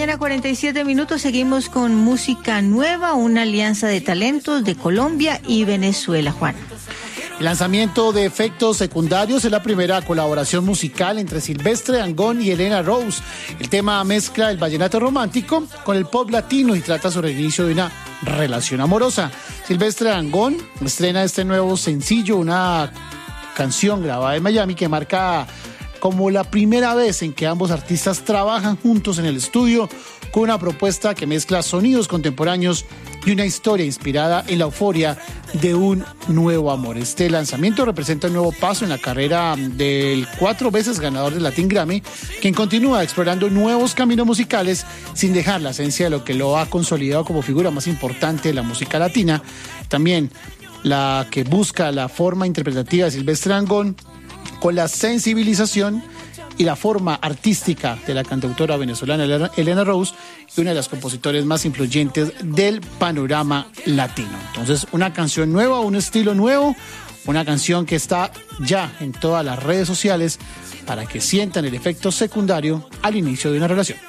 8:47, seguimos con música nueva, una alianza de talentos de Colombia y Venezuela, Juan. El lanzamiento de Efectos Secundarios es la primera colaboración musical entre Silvestre Dangond y Elena Rose. El tema mezcla el vallenato romántico con el pop latino y trata sobre el inicio de una relación amorosa. Silvestre Dangond estrena este nuevo sencillo, una canción grabada en Miami que marca como la primera vez en que ambos artistas trabajan juntos en el estudio con una propuesta que mezcla sonidos contemporáneos y una historia inspirada en la euforia de un nuevo amor. Este lanzamiento representa un nuevo paso en la carrera del 4 veces ganador del Latin Grammy, quien continúa explorando nuevos caminos musicales sin dejar la esencia de lo que lo ha consolidado como figura más importante de la música latina. También la que busca la forma interpretativa de Silvestre Dangond con la sensibilización y la forma artística de la cantautora venezolana Elena Rose y una de las compositores más influyentes del panorama latino. Entonces, una canción nueva, un estilo nuevo, una canción que está ya en todas las redes sociales para que sientan el efecto secundario al inicio de una relación.